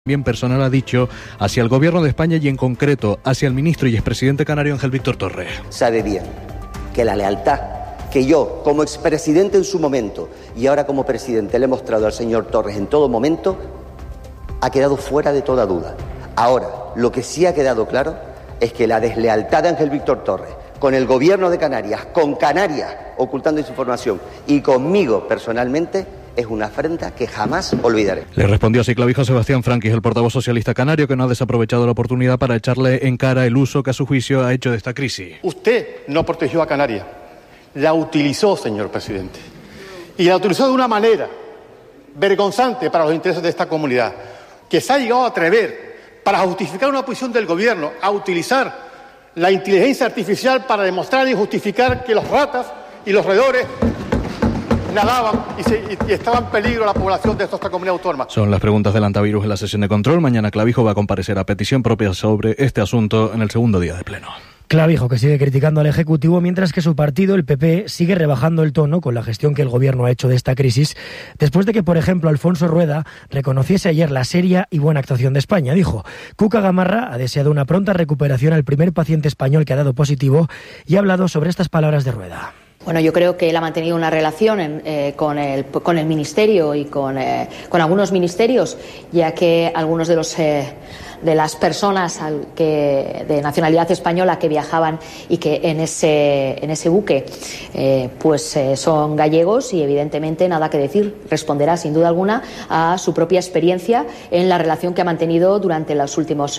Bien personal ha dicho hacia el Gobierno de España y en concreto hacia el ministro y expresidente canario Ángel Víctor Torres. Sabe bien que la lealtad que yo, como expresidente en su momento y ahora como presidente, le he mostrado al señor Torres en todo momento, ha quedado fuera de toda duda. Ahora, lo que sí ha quedado claro es que la deslealtad de Ángel Víctor Torres con el Gobierno de Canarias, con Canarias ocultando esa información y conmigo personalmente, es una afrenta que jamás olvidaré. Le respondió así Clavijo Sebastián Franquis, el portavoz socialista canario, que no ha desaprovechado la oportunidad para echarle en cara el uso que a su juicio ha hecho de esta crisis. Usted no protegió a Canarias, la utilizó, señor presidente. Y la utilizó de una manera vergonzante para los intereses de esta comunidad, que se ha llegado a atrever, para justificar una posición del Gobierno, a utilizar la inteligencia artificial para demostrar y justificar que los ratas y los roedores nadaban y estaba en peligro la población de esta comunidad autónoma. Son las preguntas del antivirus en la sesión de control. Mañana Clavijo va a comparecer a petición propia sobre este asunto en el segundo día de pleno. Clavijo, que sigue criticando al Ejecutivo, mientras que su partido, el PP, sigue rebajando el tono con la gestión que el Gobierno ha hecho de esta crisis, después de que, por ejemplo, Alfonso Rueda reconociese ayer la seria y buena actuación de España. Dijo: Cuca Gamarra ha deseado una pronta recuperación al primer paciente español que ha dado positivo y ha hablado sobre estas palabras de Rueda. Bueno, yo creo que él ha mantenido una relación con el Ministerio y con algunos ministerios, ya que algunos de las personas de nacionalidad española que viajaban y que en ese buque son gallegos y evidentemente nada que decir. Responderá sin duda alguna a su propia experiencia en la relación que ha mantenido durante las últimas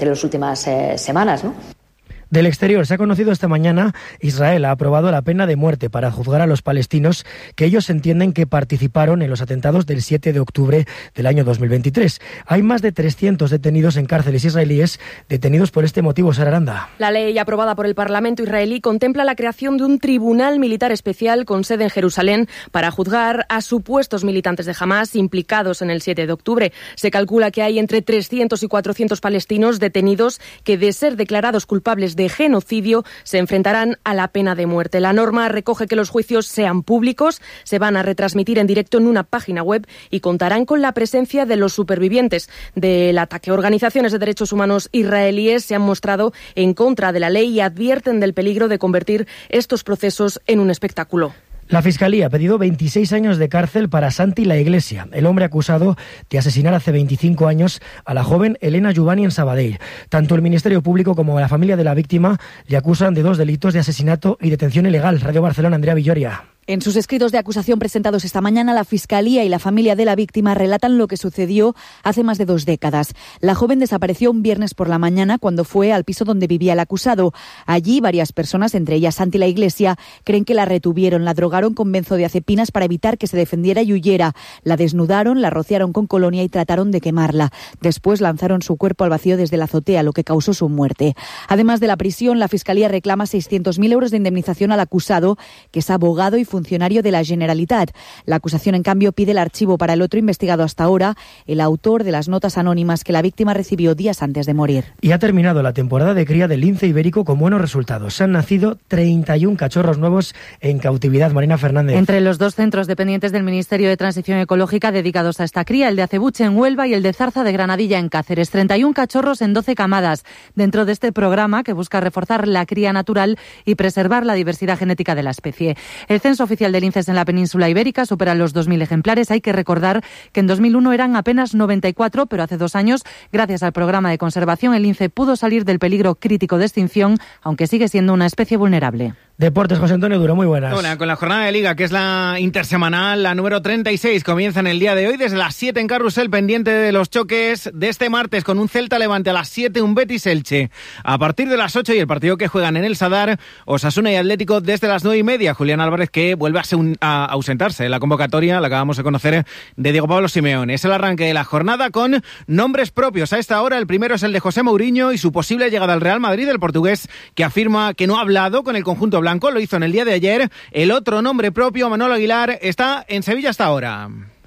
semanas, ¿no? Del exterior, se ha conocido esta mañana, Israel ha aprobado la pena de muerte para juzgar a los palestinos que ellos entienden que participaron en los atentados del 7 de octubre del año 2023. Hay más de 300 detenidos en cárceles israelíes detenidos por este motivo, Sara Aranda. La ley aprobada por el Parlamento israelí contempla la creación de un tribunal militar especial con sede en Jerusalén para juzgar a supuestos militantes de Hamás implicados en el 7 de octubre. Se calcula que hay entre 300 y 400 palestinos detenidos que, de ser declarados culpables de genocidio, se enfrentarán a la pena de muerte. La norma recoge que los juicios sean públicos, se van a retransmitir en directo en una página web y contarán con la presencia de los supervivientes del ataque. Organizaciones de derechos humanos israelíes se han mostrado en contra de la ley y advierten del peligro de convertir estos procesos en un espectáculo. La Fiscalía ha pedido 26 años de cárcel para Santi La Iglesia, el hombre acusado de asesinar hace 25 años a la joven Elena Juvani en Sabadell. Tanto el Ministerio Público como la familia de la víctima le acusan de 2 delitos de asesinato y detención ilegal. Radio Barcelona, Andrea Villoria. En sus escritos de acusación presentados esta mañana, la Fiscalía y la familia de la víctima relatan lo que sucedió hace más de 2 décadas. La joven desapareció un viernes por la mañana cuando fue al piso donde vivía el acusado. Allí varias personas, entre ellas Santi La Iglesia, creen que la retuvieron, la drogaron con benzodiazepinas para evitar que se defendiera y huyera. La desnudaron, la rociaron con colonia y trataron de quemarla. Después lanzaron su cuerpo al vacío desde la azotea, lo que causó su muerte. Además de la prisión, la Fiscalía reclama 600.000 euros de indemnización al acusado, que es abogado y funcionario de la Generalitat. La acusación, en cambio, pide el archivo para el otro investigado hasta ahora, el autor de las notas anónimas que la víctima recibió días antes de morir. Y ha terminado la temporada de cría del lince ibérico con buenos resultados. Se han nacido 31 cachorros nuevos en cautividad. Marina Fernández. Entre los 2 centros dependientes del Ministerio de Transición Ecológica dedicados a esta cría, el de Acebuche en Huelva y el de Zarza de Granadilla en Cáceres. 31 cachorros en 12 camadas, dentro de este programa que busca reforzar la cría natural y preservar la diversidad genética de la especie. El censo oficial de linces en la península ibérica supera los 2.000 ejemplares. Hay que recordar que en 2001 eran apenas 94, pero hace 2 años, gracias al programa de conservación, el lince pudo salir del peligro crítico de extinción, aunque sigue siendo una especie vulnerable. Deportes, José Antonio Duro, muy buenas. Hola, con la jornada de Liga, que es la intersemanal, la número 36, comienza en el día de hoy, desde las 7 en Carrusel, pendiente de los choques de este martes, con un Celta Levante a las 7, un Betis Elche. A partir de las 8 y el partido que juegan en el Sadar, Osasuna y Atlético desde las 9:30. Julián Álvarez, que vuelve a ausentarse en la convocatoria, la acabamos de conocer, de Diego Pablo Simeone. Es el arranque de la jornada con nombres propios. A esta hora, el primero es el de José Mourinho y su posible llegada al Real Madrid, el portugués, que afirma que no ha hablado con el conjunto blanco, lo hizo en el día de ayer. El otro nombre propio, Manolo Aguilar, está en Sevilla hasta ahora.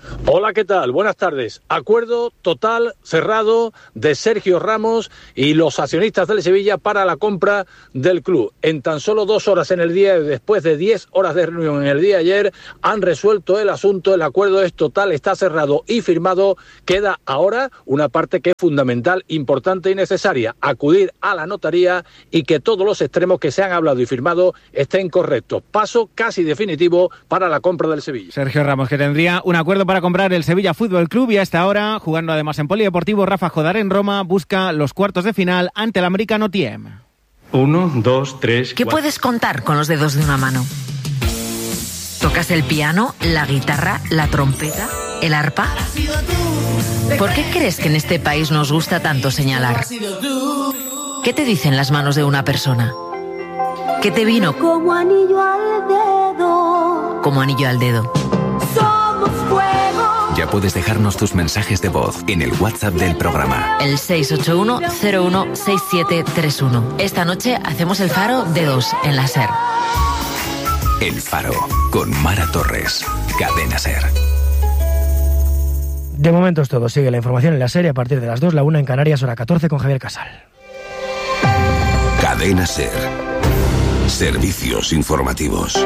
Hola, ¿qué tal? Buenas tardes. Acuerdo total, cerrado, de Sergio Ramos y los accionistas del Sevilla para la compra del club. En tan solo 2 horas en el día, después de 10 horas de reunión en el día de ayer, han resuelto el asunto. El acuerdo es total, está cerrado y firmado. Queda ahora una parte que es fundamental, importante y necesaria: acudir a la notaría y que todos los extremos que se han hablado y firmado estén correctos. Paso casi definitivo para la compra del Sevilla. Sergio Ramos, que tendría un acuerdo para comprar el Sevilla Fútbol Club, y hasta ahora, jugando además en Polideportivo Rafa Jodar en Roma, busca los cuartos de final ante el americano Tiem. 1, 2, 3... ¿Qué puedes contar con los dedos de una mano? ¿Tocas el piano, la guitarra, la trompeta, el arpa? ¿Por qué crees que en este país nos gusta tanto señalar? ¿Qué te dicen las manos de una persona? ¿Qué te vino? Como anillo al dedo. Como anillo al dedo. Somos fuego. Ya puedes dejarnos tus mensajes de voz en el WhatsApp del programa. El 681-016731. Esta noche hacemos el faro de 2 en la SER. El Faro, con Mara Torres. Cadena SER. De momento es todo. Sigue la información en la SER a partir de las 2, la 1 en Canarias, hora 14, con Javier Casal. Cadena SER. Servicios informativos.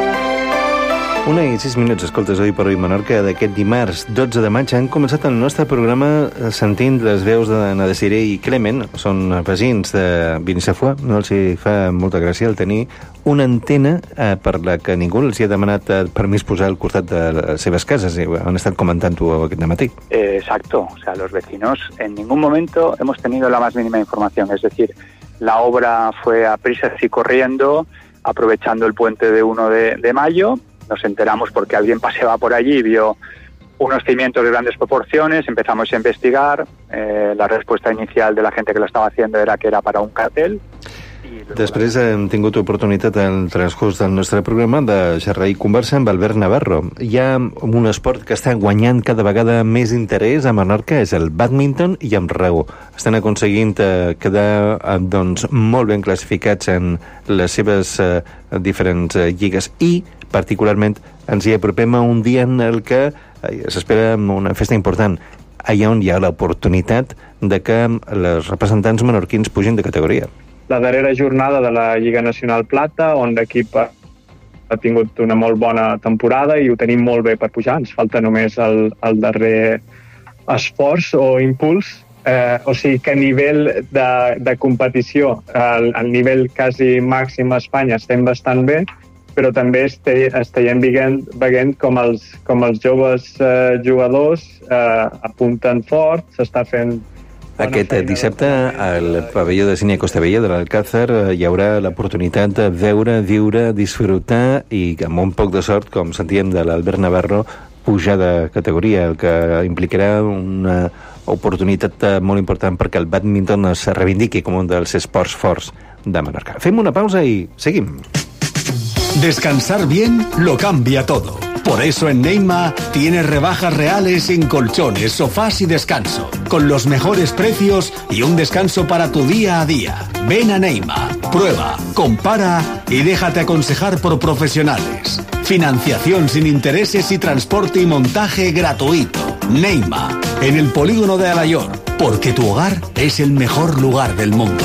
1:06, escoltes, Oi per Oi Menorca, d'aquest dimarts 12 de maig. Han començat el nostre programa sentint les veus de Nadesiré i Clement. Són veïns de Binisafua. No els fa molta gràcia el tenir una antena per la que ningú els ha demanat permís posar al costat de les seves cases. Han estat comentant-ho aquest matí. Exacto. O sea, los vecinos en ningún momento hemos tenido la más mínima información. Es decir, la obra fue a prisas y corriendo, aprovechando el puente de 1 de mayo. Nos enteramos porque alguien paseaba por allí y vio unos cimientos de grandes proporciones. Empezamos a investigar. La respuesta inicial de la gente que lo estaba haciendo era que era para un cartel. Després hem tingut oportunitat al transcurs del nostre programa de xerrar i conversar amb Albert Navarro. Hi ha un esport que està guanyant cada vegada més interès a Menorca, és el bàdminton, i amb raó. Estan aconseguint quedar molt ben classificats en les seves diferents lligues i, particularment, ens hi apropem a un dia en el que s'espera una festa important, allà on hi ha l'oportunitat de que els representants menorquins pugin de categoria. La darrera jornada de la Lliga Nacional Plata, on l'equip ha tingut una molt bona temporada i ho tenim molt bé per pujar. Ens falta només el darrer esforç o impuls. O sigui que a nivell de competició, al nivell quasi màxim a Espanya estem bastant bé, però també estem veient com els joves jugadors apunten fort, s'està fent... Aquest dissabte al pavelló de cine Costavella de l'Alcázar hi haurà l'oportunitat de veure, viure, disfrutar i, amb un poc de sort, com sentíem de l'Albert Navarro, pujar de categoria, el que implicarà una oportunitat molt important perquè el bàdminton es reivindiqui com un dels esports forts de Menorca. Fem una pausa i seguim. Descansar bien lo cambia todo. Por eso en Neima tienes rebajas reales en colchones, sofás y descanso, con los mejores precios y un descanso para tu día a día. Ven a Neima, prueba, compara y déjate aconsejar por profesionales. Financiación sin intereses y transporte y montaje gratuito. Neima, en el polígono de Alayor, porque tu hogar es el mejor lugar del mundo.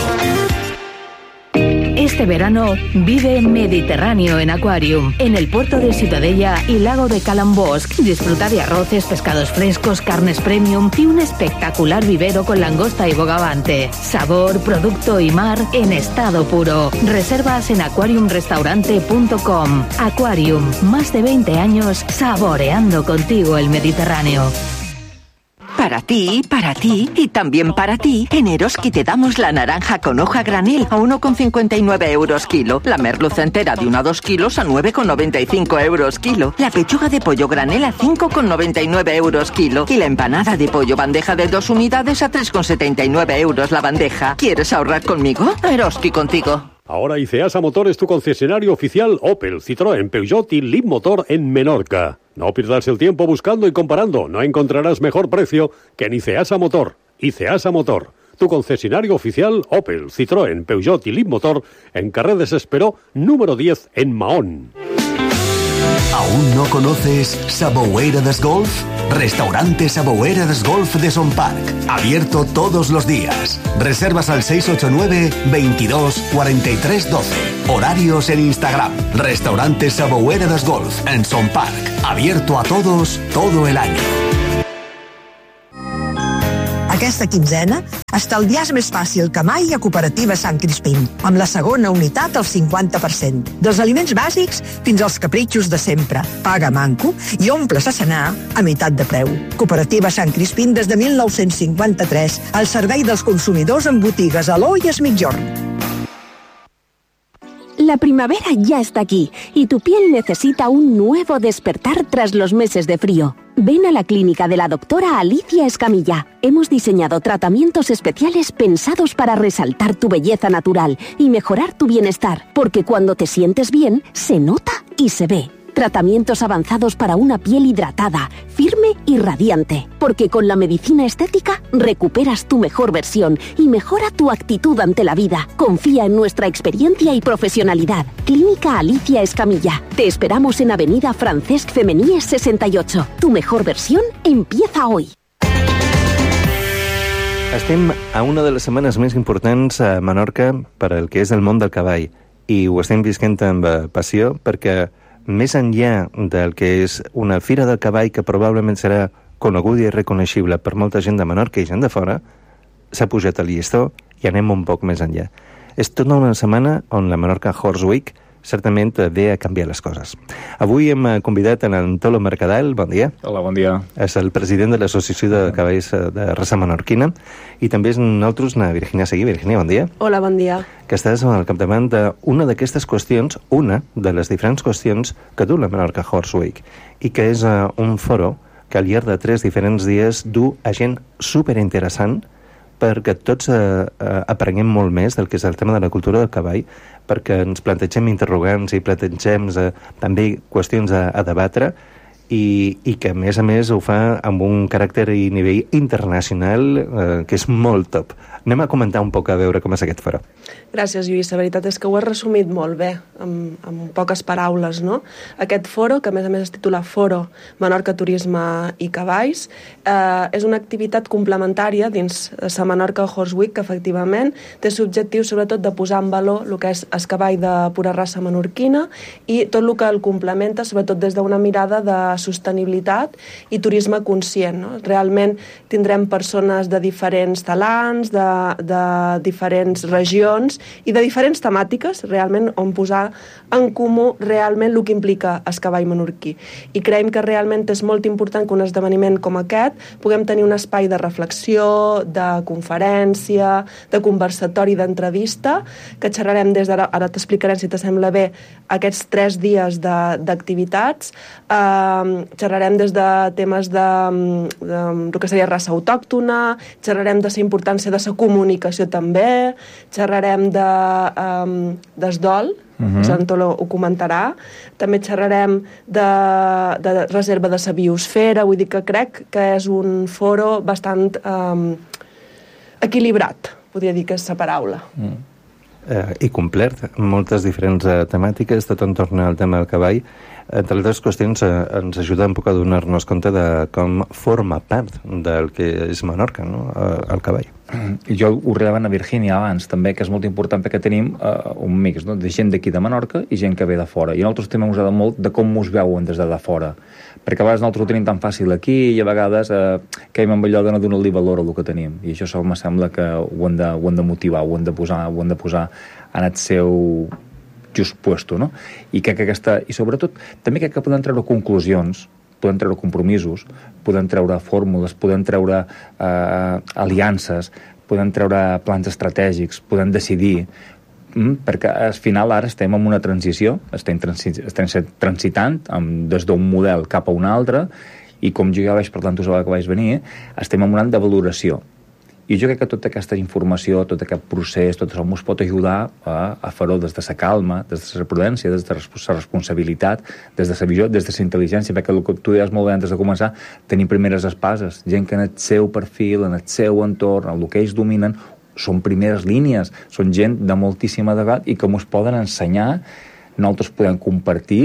Este verano vive Mediterráneo en Aquarium, en el puerto de Ciutadella y lago de Calambosc. Disfruta de arroces, pescados frescos, carnes premium y un espectacular vivero con langosta y bogavante. Sabor, producto y mar en estado puro. Reservas en aquariumrestaurante.com. Aquarium, más de 20 años saboreando contigo el Mediterráneo. Para ti y también para ti, en Eroski te damos la naranja con hoja granel a 1,59 euros kilo, la merluza entera de 1 a 2 kilos a 9,95 euros kilo, la pechuga de pollo granel a 5,99 euros kilo y la empanada de pollo bandeja de 2 unidades a 3,79 euros la bandeja. ¿Quieres ahorrar conmigo? Eroski contigo. Ahora Iceasa Motor es tu concesionario oficial Opel, Citroën, Peugeot y Leapmotor en Menorca. No pierdas el tiempo buscando y comparando. No encontrarás mejor precio que en Iceasa Motor. Iceasa Motor, tu concesionario oficial Opel, Citroën, Peugeot y Leapmotor en Carrer Desesperó, número 10 en Mahón. ¿Aún no conoces Saboeira des Golf? Restaurante Saboeira des Golf de Son Parc. Abierto todos los días. Reservas al 689 22 43 12. Horarios en Instagram. Restaurante Saboeira des Golf en Son Parc. Abierto a todos todo el año. Aquesta quinzena, estalviar és més fàcil que mai a Cooperativa Sant Crispín, amb la segona unitat al 50%. Dels aliments bàsics fins als capritxos de sempre. Paga manco i omples a cenar a meitat de preu. Cooperativa Sant Crispín des de 1953, al servei dels consumidors en botigues a l'O i es Migjorn. La primavera ya está aquí y tu piel necesita un nuevo despertar tras los meses de frío. Ven a la clínica de la doctora Alicia Escamilla. Hemos diseñado tratamientos especiales pensados para resaltar tu belleza natural y mejorar tu bienestar, porque cuando te sientes bien, se nota y se ve. Tratamientos avanzados para una piel hidratada, firme y radiante. Porque con la medicina estética recuperas tu mejor versión y mejora tu actitud ante la vida. Confía en nuestra experiencia y profesionalidad. Clínica Alicia Escamilla. Te esperamos en Avenida Francesc Femenies 68. Tu mejor versión empieza hoy. Estem a una de les setmanes més importants a Menorca per al que és el món del cavall. I ho estem visquent amb passió perquè més enllà del que és una fira del cavall que probablement serà coneguda i reconeixible per molta gent de Menorca i gent de fora, s'ha pujat al llistó i anem un poc més enllà. És tota una setmana on la Menorca Horse Week certament ve a canviar les coses. Avui hem convidat en Antolo Mercadal, bon dia. Hola, bon dia. És el president de l'Associació de Cavalls de Raça Menorquina i també és nosaltres na Virginia Seguí. Virginia, bon dia. Hola, bon dia. Que estàs al capdavant d'una d'aquestes qüestions, una de les diferents qüestions que du la Menorca Horse Week i que és un foro que al llarg de 3 diferents dies du a gent superinteressant perquè tots aprenguem molt més del que és el tema de la cultura del cavall, perquè ens plantegem interrogants i plantegem també qüestions a debatre i que, a més, ho fa amb un caràcter i nivell internacional que és molt top. Anem a comentar un poc a veure com és aquest foro. Gràcies, Lluís. La veritat és que ho has resumit molt bé, amb poques paraules, no? Aquest foro, que a més es titula Foro Menorca Turisme i Cavalls, és una activitat complementària dins la Menorca Horse Week, que efectivament té l'objectiu sobretot de posar en valor el que és el cavall de pura raça menorquina i tot el que el complementa, sobretot des d'una mirada de sostenibilitat i turisme conscient, no? Realment tindrem persones de diferents talants, de diferents regions i de diferents temàtiques, realment, on posar en comú realment el que implica el cavall menorquí. I creiem que realment és molt important que un esdeveniment com aquest puguem tenir un espai de reflexió, de conferència, de conversatori, d'entrevista, que xerrarem des d'ara, ara t'explicarem, si t'assembla bé, aquests 3 dies d'activitats. Xerrarem des de temes de el que seria raça autòctona, xerrarem de la importància de la comunicació també, xerrarem d'esdol, Antolo ho comentarà, també xerrarem de reserva de la biosfera, vull dir que crec que és un foro bastant equilibrat, podria dir que és la paraula. I complet, moltes diferents temàtiques, tot entorn al tema del cavall. Entre altres qüestions, ens ajuda un poc a donar-nos compte de com forma part del que és Menorca, no? El cavall. Jo ho rellevant a Virginia abans, també, que és molt important perquè tenim un mix, no? De gent d'aquí de Menorca i gent que ve de fora. I nosaltres també ens agrada molt de com mos veuen des de fora. Perquè a vegades nosaltres ho tenim tan fàcil aquí i a vegades caiem amb allò de no donar-li valor a el que tenim. I això em sembla que ho hem de motivar, ho hem de posar en el seu just puesto, no? I crec que i sobretot també crec que podem treure conclusions, podem treure compromisos, podem treure fórmules, podem treure aliances, podem treure plans estratègics, podem decidir, perquè al final ara estem en una transició, estem transitant des d'un model cap a un altre i com jo ja vaig parlar amb tu que vaig venir, estem en un any de valoració. I jo crec que tota aquesta informació, tot aquest procés, tot això ens pot ajudar a fer-ho des de la calma, des de la prudència, des de la responsabilitat, des de la visió, des de la intel·ligència, perquè el que tu deies molt bé antes de començar, tenir primeres espases, gent que en el seu perfil, en el seu entorn, en el que ells dominen, són primeres línies, són gent de moltíssima edat i que ens poden ensenyar, nosaltres podem compartir,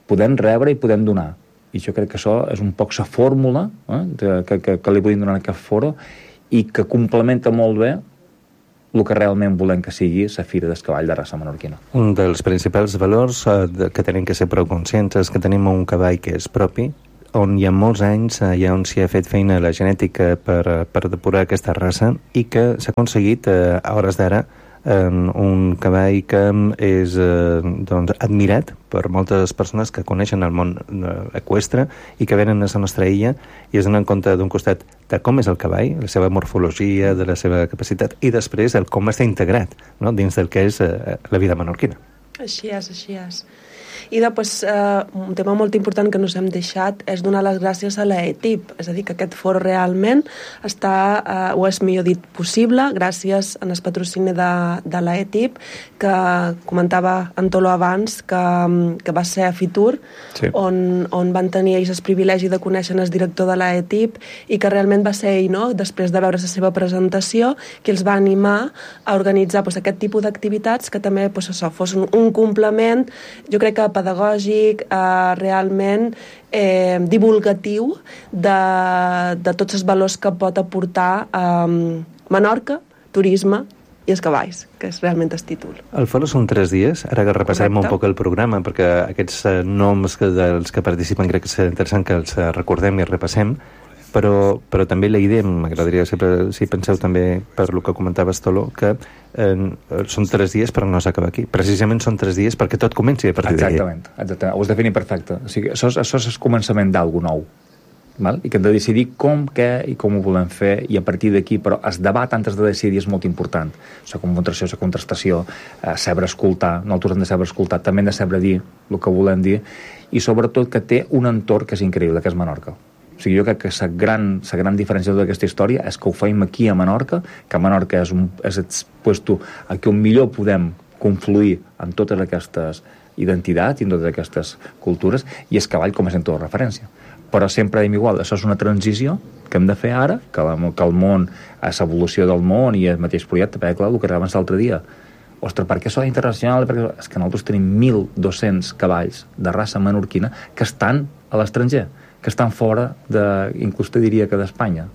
podem rebre i podem donar. I jo crec que això és un poc la fórmula que li podem donar a aquest foro i que complementa molt bé el que realment volem que sigui la Fira del Cavall de raça menorquina. Un dels principals valors que tenim que ser prou conscients és que tenim un cavall que és propi, on hi ha molts anys, on s'hi ha fet feina la genètica per depurar aquesta raça i que s'ha aconseguit a hores d'ara un cavall que és admirat per moltes persones que coneixen el món eqüestre i que venen a la nostra illa i es donen compte d'un costat de com és el cavall, la seva morfologia, de la seva capacitat, i després el com està integrat, no?, dins del que és la vida menorquina. Així és. I després, un tema molt important que no s'hem deixat és donar les gràcies a l'ETIP, és a dir, que aquest foro realment està, o és millor dit possible, gràcies al patrocini de l'ETIP, que comentava Antolo abans, que va ser a Fitur, sí, on van tenir ells el privilegi de conèixer el director de l'ETIP i que realment va ser ell, no?, després de veure la seva presentació, que els va animar a organitzar aquest tipus d'activitats que també fos un complement, jo crec que pedagògic, realment divulgatiu de tots els valors que pot aportar Menorca, turisme i els cavalls, que és realment el títol. El foro són 3 dies, ara que repassarem un poc el programa, perquè aquests noms dels que participen crec que és interessant que els recordem i repassem, però també la idea, m'agradaria saber si penseu també, per el que comentaves, Tolo, que són 3 dies però no s'acaba aquí. Precisament són 3 dies perquè tot comenci a partir d'allà. Exactament. Ho has definit perfecte. O sigui, això és el començament d'alguna nou. Val? I que hem de decidir com, què i com ho volem fer, i a partir d'aquí, però el debat antes de decidir és molt important. La confrontació, la contrastació, saber escoltar, nosaltres hem de saber escoltar, també hem de saber dir el que volem dir, i sobretot que té un entorn que és increïble, que és Menorca. O sigui, jo crec que la gran diferència d'aquesta història és que ho feim aquí a Menorca, que Menorca és el puesto a què millor podem confluir en totes aquestes identitats i en totes aquestes cultures, i el cavall com a centre de referència. Però sempre diem igual, això és una transició que hem de fer ara, que el món, l'evolució del món i el mateix projecte, perquè clar, el que arribava l'altre dia, ostres, per què això internacional? És que nosaltres tenim 1.200 cavalls de raça menorquina que estan a l'estranger, que estan fora, inclús te diria que d'Espanya.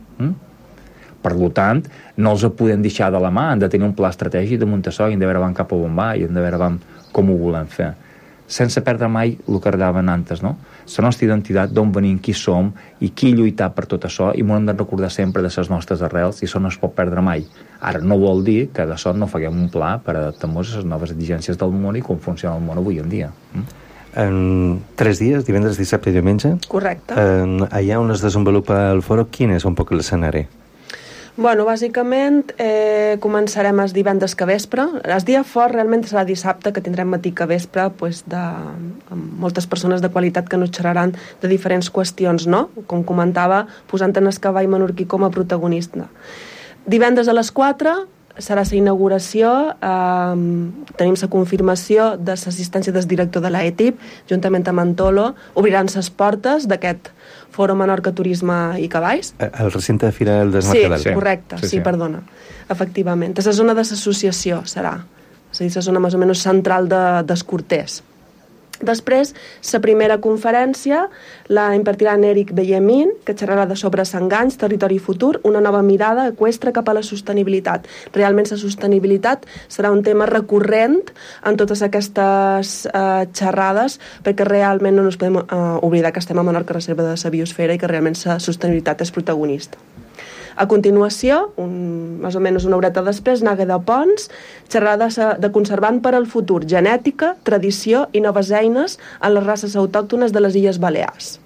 Per tant, no els podem deixar de la mà, han de tenir un pla estratègic de muntar-se, i hem de veure cap a on va, i hem de veure com ho volem fer. Sense perdre mai el que ardàvem antes, no? La nostra identitat, d'on venim, qui som, i qui lluitar per tot això, i m'ho hem de recordar sempre de les nostres arrels, i això no es pot perdre mai. Ara no vol dir que d'això no faguem un pla per adaptar-nos a les noves exigències del món i com funciona el món avui en dia. En 3 dies, divendres, dissabte i diumenge. Correcte. Allà on es desenvolupa el foro, quin és un poc l'escenari? Bueno, bàsicament començarem els divendres que vespre. El dia fort realment serà dissabte, que tindrem matí que vespre, amb moltes persones de qualitat que nos xerraran de diferents qüestions, no? Com comentava, posant en el cavall menorquí com a protagonista. Divendres a les 4 serà la inauguració, tenim la confirmació de l'assistència del director de l'ETIP, juntament amb Antolo, obriran les portes d'aquest Foro Menorca Turisme i Cavalls. El recinte de Fira del Mercadal. Sí, correcte, sí, perdona. Efectivament. És la zona de l'associació, serà. És a dir, la zona més o menys central dels corters. Després, la primera conferència la impartirà en Eric Bellemín, que xerrarà sobre Sanganys, territori futur, una nova mirada eqüestre cap a la sostenibilitat. Realment la sostenibilitat serà un tema recurrent en totes aquestes xerrades, perquè realment no ens podem oblidar que estem a Menorca, reserva de la biosfera, i que realment la sostenibilitat és protagonista. A continuació, més o menys una horeta després, Naga de Pons, xerrada de Conservant per al futur, genètica, tradició i noves eines en les races autòctones de les Illes Balears.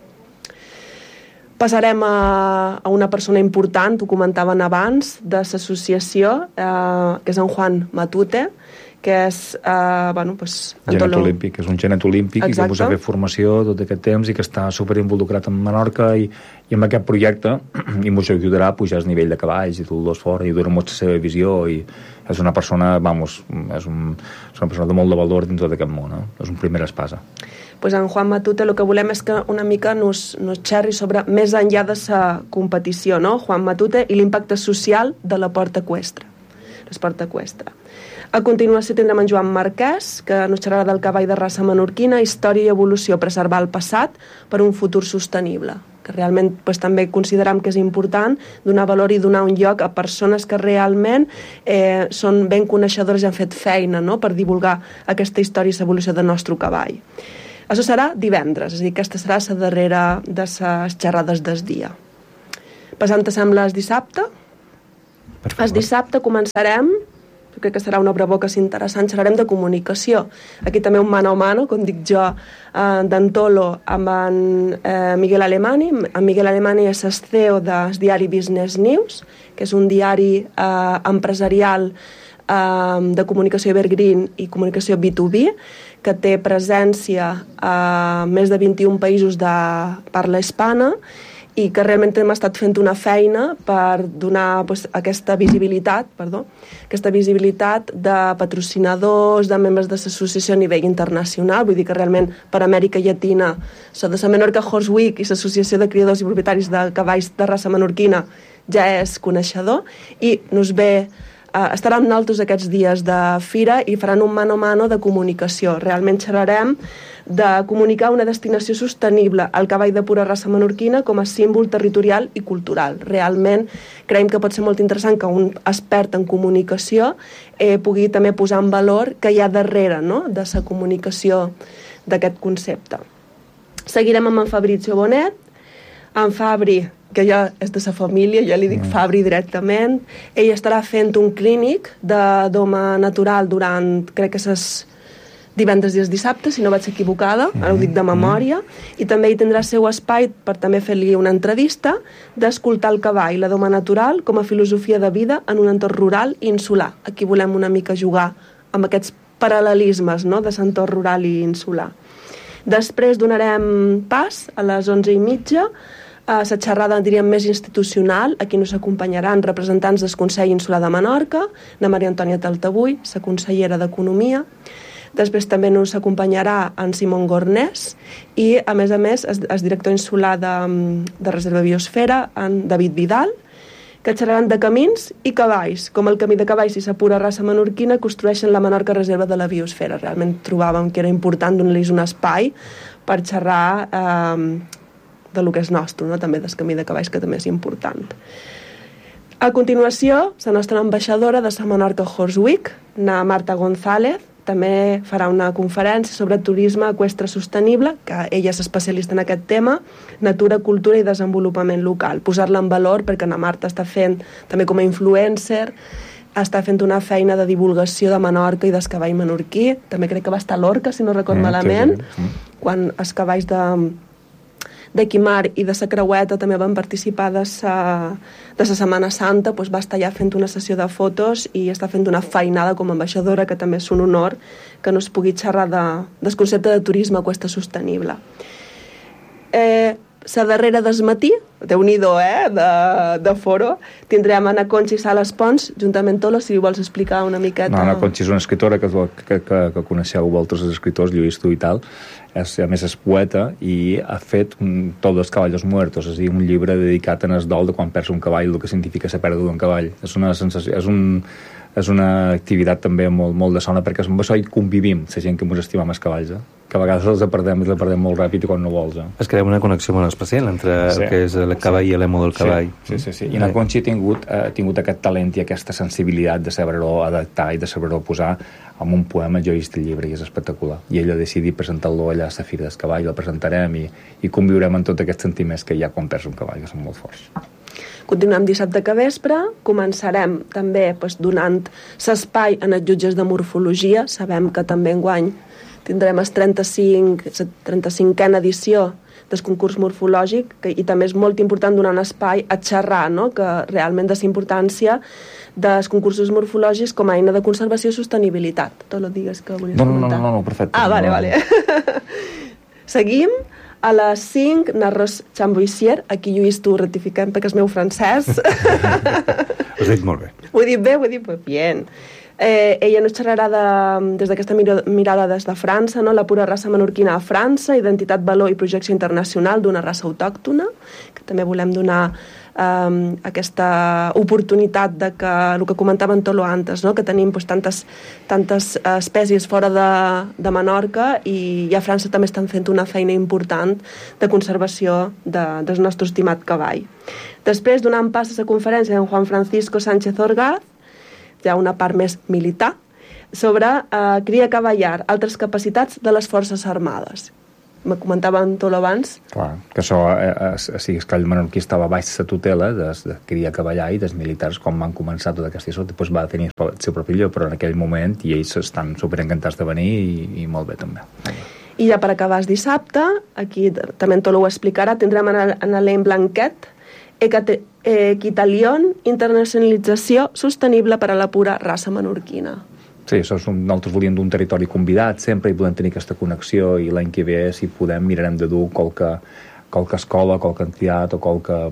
Passarem a una persona important, ho comentaven abans, de l'associació, que és en Juan Matute, que és genet olímpic, és un genet olímpic. Exacte. I que ha fet formació tot aquest temps i que està superinvolucrat en Menorca i amb aquest projecte i ens ajudarà a pujar el nivell de cavalls i tot el fort, i donar molt la seva visió, i és una persona, és una persona de molt de valor dins d'aquest món, no? És un primer espasa. Pues en Juan Matute el que volem és que una mica nos xerri sobre més enllà de la competició, no? Juan Matute i l'impacte social de la porta eqüestre. l'esport eqüestre. A continuació tindrem en Joan Marquès, que ens xerrarà del cavall de raça menorquina, història i evolució, preservar el passat per un futur sostenible, que realment també considerem que és important donar valor i donar un lloc a persones que realment són ben coneixedores i han fet feina, no?, per divulgar aquesta història i l'evolució del nostre cavall. Això serà divendres, és a dir, aquesta serà la darrera de les xerrades del dia. Passant a sembla el dissabte. El dissabte començarem, crec que serà una breboca interessant, xerrarem de comunicació. Aquí també un mano a mano, com dic jo, d'Antolo amb en Miguel Alemany. En Miguel Alemany és el CEO del diari Business News, que és un diari empresarial de comunicació evergreen i comunicació B2B, que té presència a més de 21 països de parla hispana i que realment hem estat fent una feina per donar aquesta visibilitat de patrocinadors, de membres de l'associació a nivell internacional. Vull dir que realment per Amèrica Llatina la de la Menorca Horse Week i l'Associació de Criadors i Propietaris de Cavalls de Raça Menorquina ja és coneixedor i nos ve estaran altres aquests dies de fira i faran un mano a mano de comunicació. Realment xerrarem de comunicar una destinació sostenible al cavall de pura raça menorquina com a símbol territorial i cultural. Realment creiem que pot ser molt interessant que un expert en comunicació pugui també posar en valor que hi ha darrere, no?, de la comunicació d'aquest concepte. Seguirem amb en Fabrizio Bonet. En Fabri, que ja és de la família, ja li dic Fabri directament, ell estarà fent un clínic de doma natural durant, crec que és divendres i dissabte, si no vaig equivocada, ara ho dic de memòria, i també hi tindrà el seu espai per també fer-li una entrevista d'escoltar el cavall, la doma natural, com a filosofia de vida en un entorn rural i insular. Aquí volem una mica jugar amb aquests paral·lelismes, no?, de l'entorn rural i insular. Després donarem pas a les 11:30 a la xerrada, diríem, més institucional. Aquí nos acompanyaran representants del Consell Insular de Menorca, de Maria Antònia Taltabull, la consellera d'Economia. Després també nos acompanyarà en Simón Gornés i, a més, el director insular de Reserva Biosfera, en David Vidal, que xerraran de camins i cavalls, com el camí de cavalls i la pura raça menorquina construeixen la Menorca Reserva de la Biosfera. Realment trobàvem que era important donar-los un espai per xerrar de lo que és nostre, no?, també del camí de cavalls, que també és important. A continuació, la nostra ambaixadora de la Menorca Horse Week, na Marta González, també farà una conferència sobre turisme eqüestre sostenible, que ella és especialista en aquest tema, natura, cultura i desenvolupament local. Posar-la en valor perquè na Marta està fent, també com a influencer, està fent una feina de divulgació de Menorca i del cavall menorquí. També crec que va estar a Lorca, si no record malament, quan els cavalls de Quimar i de la Creueta també van participar de la Setmana Santa, doncs va estar allà fent una sessió de fotos i està fent una feinada com a ambaixadora, que també és un honor que no es pugui xerrar del concepte de turisme eqüestre sostenible. La darrera del matí, Déu-n'hi-do, de foro, tindrem Anna Conchi i Sales Pons, juntament Tolo, si vols explicar una miqueta. No, Anna Conchi és una escritora que coneixeu vosaltres, els escriptors, jo he vist tu i tal, a més és poeta i ha fet Tots els caballos muertos, és a dir, un llibre dedicat en el dol de quan perds un cavall, el que significa la pèrdua d'un cavall. És una sensació, és una activitat també molt de sona, perquè amb això hi convivim, la gent que ens estimam els cavalls, que a vegades els perdem molt ràpid i quan no vols. Es crea una connexió molt especial entre el que és el cavall i l'emo del cavall. Sí. I la Conchi ha tingut aquest talent i aquesta sensibilitat de saber-ho adaptar i de saber-ho posar en un poema. Jo he vist el llibre i és espectacular. I ella ha decidit presentar-lo allà a la Fira del Cavall, el presentarem i conviurem amb tots aquests sentiments que hi ha quan perds un cavall, que són molt forts. Continuem dissabte que vespre, començarem també donant l'espai en els jutges de morfologia. Sabem que també enguany tindrem la 35a edició del concurs morfològic i també és molt important donar un espai a xerrar, no?, que realment de la importància dels concursos morfològics com a eina de conservació i sostenibilitat. Tot el digues que volies comentar. No, perfecte. Vale. Seguim. A les 5, Narros Chamboissier, aquí Lluís, tu ratifiquem perquè és meu francès. Ho has dit molt bé. Ho he dit bé? Bien. Ella ens xerrarà des d'aquesta mirada des de França, no? La pura raça menorquina a França, identitat, valor i projecció internacional d'una raça autòctona, que també volem donar aquesta oportunitat de que, el que comentava en Tolo antes, no? Que tenim tantes espècies fora de Menorca i a França també estan fent una feina important de conservació del nostre estimat cavall. Després, donant passes a conferència en Juan Francisco Sánchez Orgaz, ja una part més militar, sobre cria cavallar, altres capacitats de les Forces Armades. Me comentava en Tolo abans. Clar, que això, és que el menorquí estava baix la tutela de cria cavallar i dels militars, com van començar tota aquesta història, després va tenir el seu propi lloc, però en aquell moment, i ells estan superencantats de venir i molt bé també. I ja per acabar el dissabte, aquí també en Tolo ho explicarà, tindrem en l'Elaine Blanquet, Equitalion, internacionalització sostenible per a la pura raça menorquina. Sí, nosaltres volíem d'un territori convidat sempre i podem tenir aquesta connexió i l'any que ve, si podem, mirarem de dur qualque escola, qualque entitat o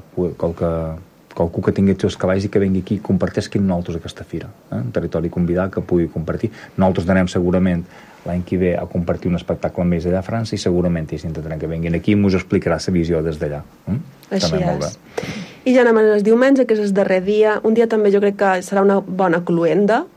qualcú que tingui els seus cavalls i que vengui aquí i comparteixi amb nosaltres aquesta fira. Un territori convidat que pugui compartir. Nosaltres anem segurament l'any que ve a compartir un espectacle amb ells allà a França i segurament ells intentaran que venguin aquí i ens explicarà la visió des d'allà. Així és. I ja anem el diumenge, que és el darrer dia. Un dia també jo crec que serà una bona cluenda,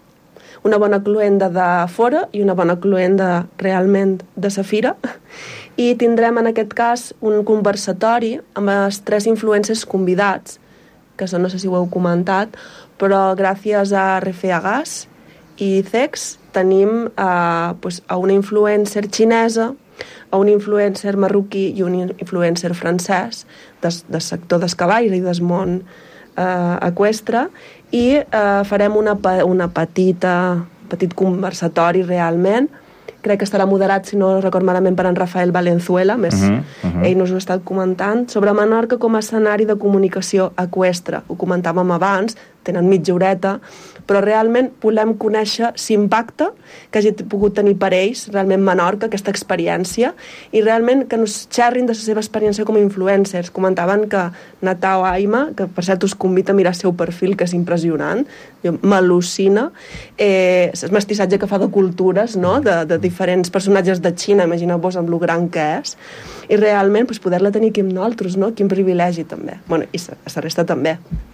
de fora i una bona cluenda realment de sa fira. I tindrem en aquest cas un conversatori amb els 3 influencers convidats, que no sé si ho heu comentat, però gràcies a Refeagas i Cex tenim a una influencer xinesa, a un influencer marroquí i un influencer francès del sector dels cavalls i del món eqüestre, i farem una petit conversatori realment. Crec que estarà moderat, si no record malament, per en Rafael Valenzuela, ell nos ho ha estat comentant, sobre Menorca com a escenari de comunicació eqüestre. Ho comentàvem abans, tenen mitja horeta, però realment volem conèixer l'impacte que hagi pogut tenir per ells, realment Menorca, aquesta experiència, i realment que nos xerrin de la seva experiència com a influencers. Comentaven que Natao Aima, que per cert us convida a mirar el seu perfil, que és impressionant, m'al·lucina, el mestissatge que fa de cultures, no? de diferents personatges de Xina, imagineu-vos amb lo gran que és, i realment poder-la tenir aquí amb nosaltres, no? Quin privilegi també. Bueno, i la resta també.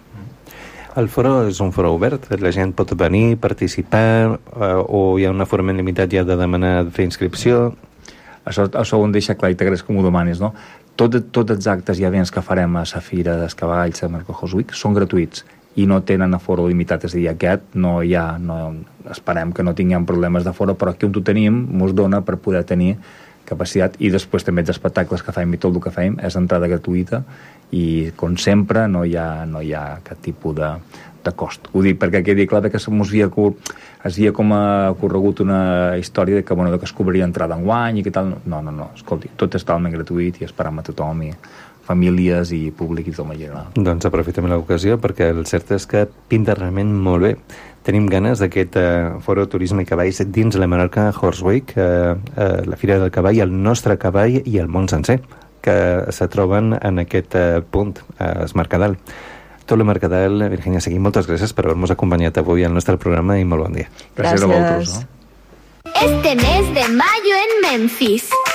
El foro és un foro obert, la gent pot venir, participar, o hi ha una forma limitat ja de demanar fer inscripció? Això ho hem deixat clar i t'agraeix que m'ho demanis, no? Tots els actes i events que farem a la Fira dels Cavalls a Menorca Horse Week són gratuïts i no tenen aforo limitat, és a dir, aquest no hi ha, esperem que no tinguem problemes d'aforo, però aquí on ho tenim ens dona per poder tenir capacitat, i després també els espectacles que fem i tot el que fem és entrada gratuïta i, com sempre, no hi ha cap tipus de cost. Ho dic perquè quedi clar que es havia com corregut una història de que es cobraria entrada en guany i que tal. No, escolti, tot és totalment gratuït i esperam a tothom, i famílies i públic i tot en general. Doncs aprofitem l'ocasió perquè el cert és que pinta realment molt bé. Tenim ganes d'aquest foro Turisme i Cavalls dins la Menorca Horse Week, la Fira del Cavall, el nostre cavall i el món sencer, que se troben en aquest punt, es Mercadal. Tolo Mercadal, Virginia Seguí, moltes gràcies per haver-nos acompanyat avui al nostre programa i molt bon dia. Gràcies a vosaltres. Este mes de mayo en Memphis.